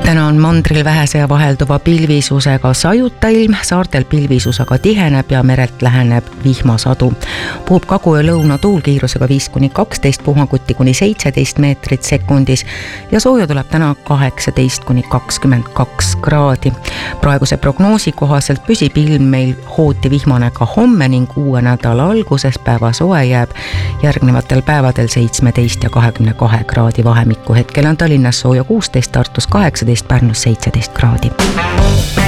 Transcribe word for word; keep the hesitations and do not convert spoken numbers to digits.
täna on mandril vähese ja vahelduva pilvisusega sajuta ilm, saartel pilvisus aga tiheneb ja merelt läheneb vihmasadu. Puhub kagu- ja lõunatuul kiirusega viis kuni kaksteist, puhanguti kuni seitseteist meetrit sekundis ja sooja tuleb täna kaheksateist kuni kakskümmend kaks kraadi. Praeguse prognoosi kohaselt püsib ilm meil hooti vihmane ka homme ning uue nädala alguses päeva soe jääb järgnevatel päevadel seitsmeteist ja kahekümne kahe kraadi vahemikku. Hetkel on Tallinnas sooja kuusteist, Tartus kaheksateist, Pärnus seitseteist kraadi.